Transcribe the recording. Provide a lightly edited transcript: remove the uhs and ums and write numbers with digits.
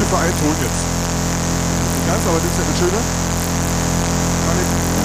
nur einen Ton jetzt. Nicht ganz, aber das ist ja das Schöne.